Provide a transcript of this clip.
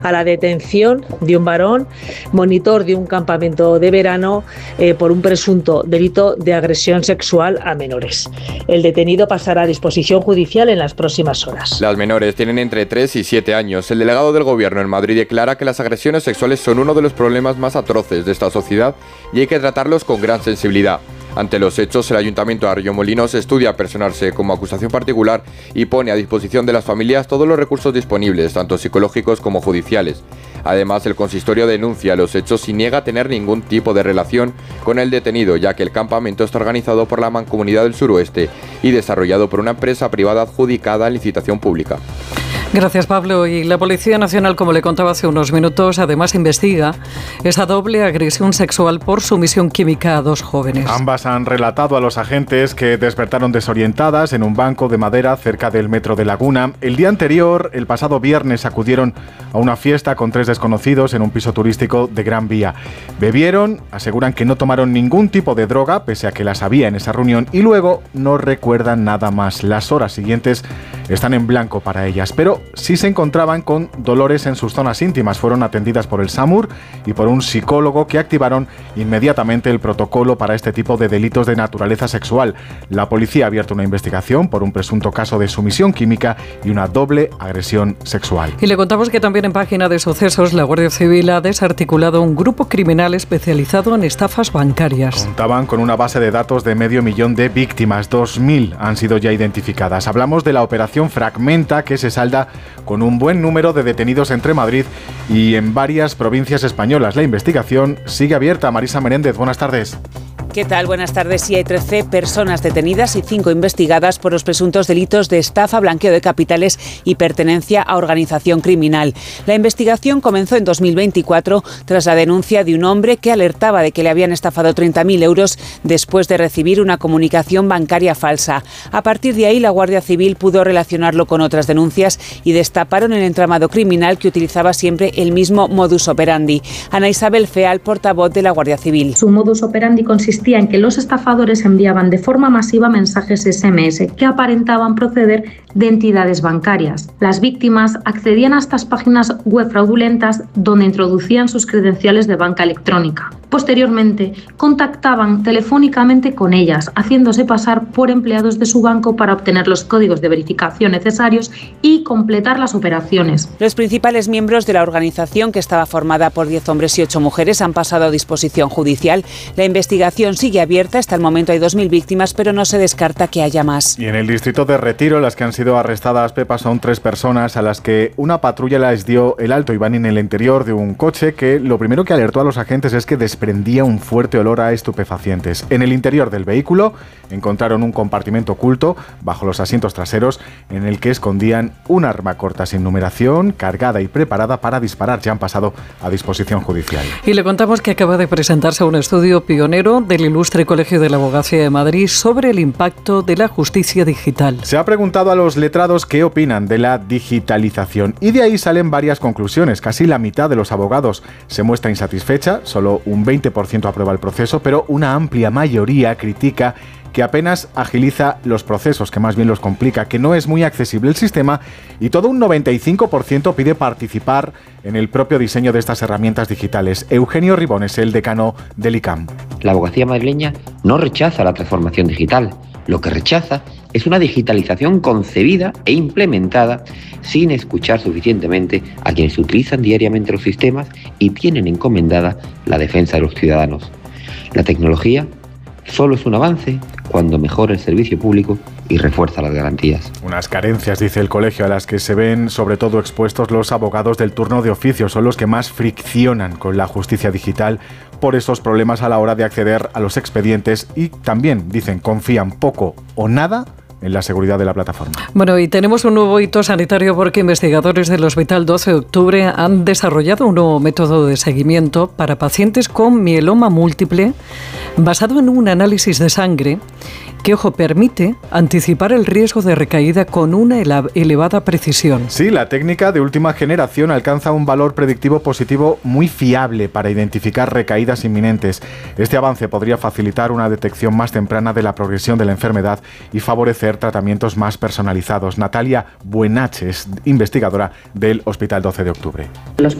a la detención de un varón, monitor de un campamento de verano, por un presunto delito de agresión sexual a menores. El detenido pasará a disposición judicial en las próximas horas. Las menores tienen entre 3 y 7 años. El delegado del Gobierno en Madrid declara que las agresiones sexuales son uno de los problemas más atroces de esta sociedad y hay que tratarlos con gran sensibilidad. Ante los hechos, el Ayuntamiento de Arroyomolinos estudia personarse como acusación particular y pone a disposición de las familias todos los recursos disponibles, tanto psicológicos como judiciales. Además, el consistorio denuncia los hechos y niega tener ningún tipo de relación con el detenido, ya que el campamento está organizado por la Mancomunidad del Suroeste y desarrollado por una empresa privada adjudicada en licitación pública. Gracias, Pablo. Y la Policía Nacional, como le contaba hace unos minutos, además investiga esa doble agresión sexual por sumisión química a 2 jóvenes. Ambas han relatado a los agentes que despertaron desorientadas en un banco de madera cerca del metro de Laguna. El día anterior, el pasado viernes, acudieron a una fiesta con 3 desconocidos en un piso turístico de Gran Vía. Bebieron, aseguran que no tomaron ningún tipo de droga, pese a que las había en esa reunión, y luego no recuerdan nada más. Las horas siguientes están en blanco para ellas, pero sí se encontraban con dolores en sus zonas íntimas. Fueron atendidas por el SAMUR y por un psicólogo que activaron inmediatamente el protocolo para este tipo de delitos de naturaleza sexual. La policía ha abierto una investigación por un presunto caso de sumisión química y una doble agresión sexual. Y le contamos que también en página de sucesos la Guardia Civil ha desarticulado un grupo criminal especializado en estafas bancarias. Contaban con una base de datos de 500.000 de víctimas, 2.000 han sido ya identificadas. Hablamos de la operación Fragmenta, que se salda con un buen número de detenidos entre Madrid y en varias provincias españolas. La investigación sigue abierta. Marisa Menéndez, buenas tardes. ¿Qué tal? Buenas tardes. Sí, hay 13 personas detenidas y 5 investigadas por los presuntos delitos de estafa, blanqueo de capitales y pertenencia a organización criminal. La investigación comenzó en 2024 tras la denuncia de un hombre que alertaba de que le habían estafado 30.000 euros después de recibir una comunicación bancaria falsa. A partir de ahí, la Guardia Civil pudo relacionarlo con otras denuncias y destaparon el entramado criminal que utilizaba siempre el mismo modus operandi. Ana Isabel Feal, portavoz de la Guardia Civil. Su modus operandi consistía en que los estafadores enviaban de forma masiva mensajes SMS que aparentaban proceder de entidades bancarias. Las víctimas accedían a estas páginas web fraudulentas donde introducían sus credenciales de banca electrónica. Posteriormente, contactaban telefónicamente con ellas, haciéndose pasar por empleados de su banco para obtener los códigos de verificación necesarios y completar las operaciones. Los principales miembros de la organización, que estaba formada por 10 hombres y 8 mujeres, han pasado a disposición judicial. La investigación sigue abierta. Hasta el momento hay 2.000 víctimas, pero no se descarta que haya más. Y en el distrito de Retiro, las que han sido arrestadas, Pepa, son 3 personas a las que una patrulla les dio el alto. Iban en el interior de un coche que lo primero que alertó a los agentes es que desprendía un fuerte olor a estupefacientes. En el interior del vehículo encontraron un compartimento oculto bajo los asientos traseros en el que escondían un arma corta sin numeración, cargada y preparada para disparar. Ya han pasado a disposición judicial. Y le contamos que acaba de presentarse un estudio pionero del Ilustre Colegio de la Abogacía de Madrid sobre el impacto de la justicia digital. Se ha preguntado a los letrados qué opinan de la digitalización y de ahí salen varias conclusiones. Casi la mitad de los abogados se muestra insatisfecha, solo un 20% aprueba el proceso, pero una amplia mayoría critica que apenas agiliza los procesos, que más bien los complica, que no es muy accesible el sistema, y todo un 95% pide participar en el propio diseño de estas herramientas digitales. Eugenio Ribón es el decano del ICAM. La abogacía madrileña no rechaza la transformación digital, lo que rechaza es una digitalización concebida e implementada sin escuchar suficientemente a quienes utilizan diariamente los sistemas y tienen encomendada la defensa de los ciudadanos. La tecnología solo es un avance cuando mejora el servicio público y refuerza las garantías. Unas carencias, dice el colegio, a las que se ven sobre todo expuestos los abogados del turno de oficio. Son los que más friccionan con la justicia digital por esos problemas a la hora de acceder a los expedientes y también, dicen, confían poco o nada en la seguridad de la plataforma. Bueno, y tenemos un nuevo hito sanitario porque investigadores del Hospital 12 de Octubre han desarrollado un nuevo método de seguimiento para pacientes con mieloma múltiple basado en un análisis de sangre que, ojo, permite anticipar el riesgo de recaída con una elevada precisión. Sí, la técnica de última generación alcanza un valor predictivo positivo muy fiable para identificar recaídas inminentes. Este avance podría facilitar una detección más temprana de la progresión de la enfermedad y favorecer tratamientos más personalizados. Natalia Buenache es investigadora del Hospital 12 de Octubre.